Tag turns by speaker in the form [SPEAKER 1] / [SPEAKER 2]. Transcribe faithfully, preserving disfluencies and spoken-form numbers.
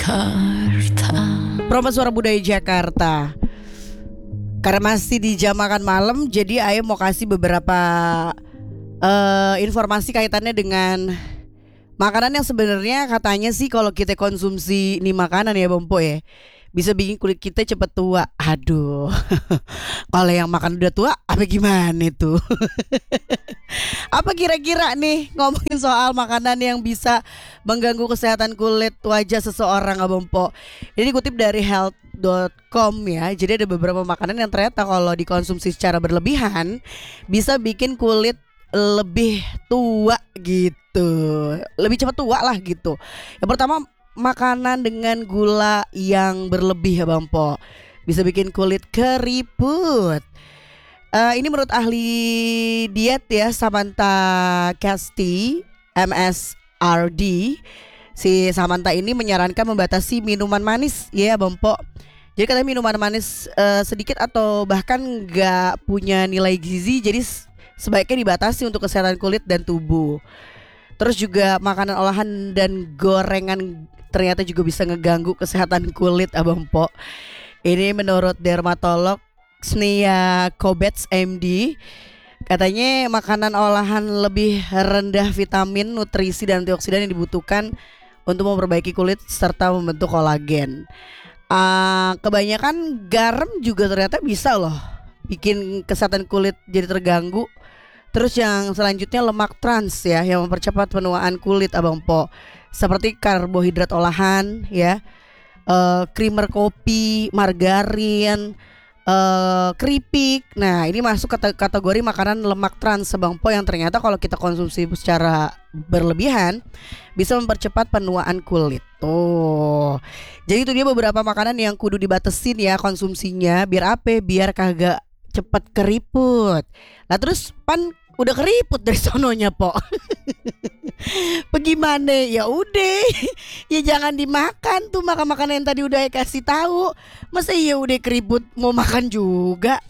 [SPEAKER 1] Jakarta.
[SPEAKER 2] Promo Suara Budaya Jakarta. Karena masih di jam makan malam, jadi Ayah mau kasih beberapa uh, informasi kaitannya dengan makanan yang sebenarnya katanya sih kalau kita konsumsi ini makanan ya Bompo ya, bisa bikin kulit kita cepet tua. Aduh, kalau yang makan udah tua, apa gimana itu? Apa kira-kira nih ngomongin soal makanan yang bisa mengganggu kesehatan kulit wajah seseorang, Abang Po? Ini dikutip dari health dot com ya. Jadi ada beberapa makanan yang ternyata kalau dikonsumsi secara berlebihan bisa bikin kulit lebih tua gitu, lebih cepat tua lah gitu. Yang pertama, makanan dengan gula yang berlebih, Abang Po, bisa bikin kulit keriput. Uh, ini menurut ahli diet ya, Samantha Casti, M S R D. Si Samantha ini menyarankan membatasi minuman manis ya Bang Po. Jadi katanya minuman manis uh, sedikit atau bahkan gak punya nilai gizi, jadi sebaiknya dibatasi untuk kesehatan kulit dan tubuh. Terus juga makanan olahan dan gorengan ternyata juga bisa ngeganggu kesehatan kulit, Abang Po. Ini menurut dermatolog Sneha Kobets M D. Katanya makanan olahan lebih rendah vitamin, nutrisi dan antioksidan yang dibutuhkan untuk memperbaiki kulit serta membentuk kolagen. Uh, kebanyakan garam juga ternyata bisa loh bikin kesehatan kulit jadi terganggu. Terus yang selanjutnya lemak trans ya, yang mempercepat penuaan kulit, Abang Po, seperti karbohidrat olahan ya, uh, creamer kopi, margarin, Uh, keripik. Nah ini masuk kata kategori makanan lemak trans, Bang Po, yang ternyata kalau kita konsumsi secara berlebihan bisa mempercepat penuaan kulit. Tuh, jadi itu dia beberapa makanan yang kudu dibatesin ya konsumsinya. Biar apa? Biar kagak cepet keriput. Nah terus pan udah keriput dari sononya Po. Bagaimana? Ya udah, ya jangan dimakan tuh makan makanan yang tadi udah kasih tahu. Masa iya udah keriput mau makan juga?